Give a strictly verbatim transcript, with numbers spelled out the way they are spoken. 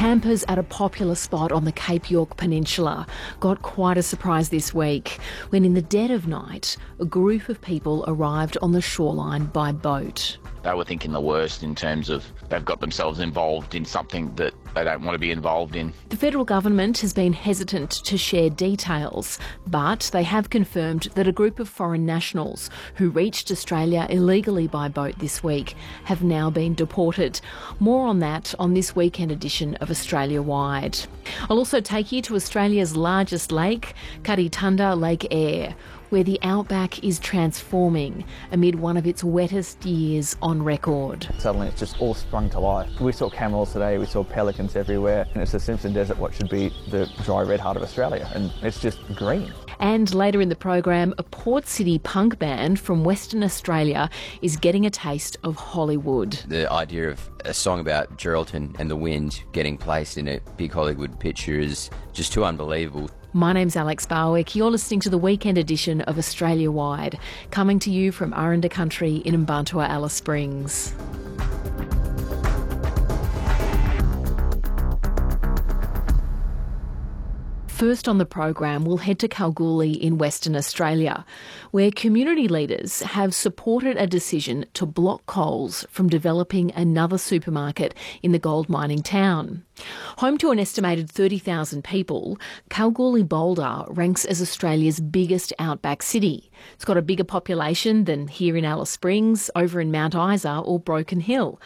Campers at a popular spot on the Cape York Peninsula got quite a surprise this week when in the dead of night a group of people arrived on the shoreline by boat. They were thinking the worst in terms of they've got themselves involved in something that they don't want to be involved in. The federal government has been hesitant to share details, but they have confirmed that a group of foreign nationals who reached Australia illegally by boat this week have now been deported. More on that on this weekend edition of Australia Wide. I'll also take you to Australia's largest lake, Kaditunda Lake Eyre, where the outback is transforming amid one of its wettest years on record. Suddenly it's just all sprung to life. We saw camels today, we saw pelicans everywhere, and it's the Simpson Desert, what should be the dry red heart of Australia, and it's just green. And later in the program, a Port City punk band from Western Australia is getting a taste of Hollywood. The idea of a song about Geraldton and the wind getting placed in a big Hollywood picture is just too unbelievable. My name's Alex Barwick. You're listening to the weekend edition of Australia Wide, coming to you from Aranda Country in Mbantua, Alice Springs. First on the program, we'll head to Kalgoorlie in Western Australia, where community leaders have supported a decision to block Coles from developing another supermarket in the gold mining town. Home to an estimated thirty thousand people, Kalgoorlie-Boulder ranks as Australia's biggest outback city. It's got a bigger population than here in Alice Springs, over in Mount Isa or Broken Hill.